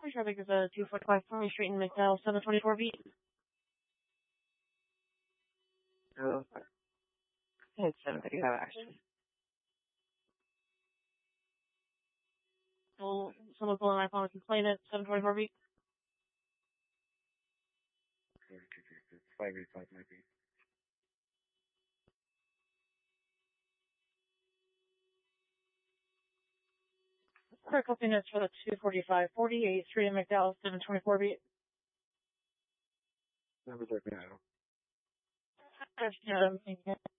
traffic is 245 Farming Street in McDowell, 724 beat. Oh, it's 7:35 actually. Well, someone pulling my phone and complain at 724 beat. 585 might be. Critical units for the 245 48th Street in McDowell, 724 beat. Numbers like that. Yeah,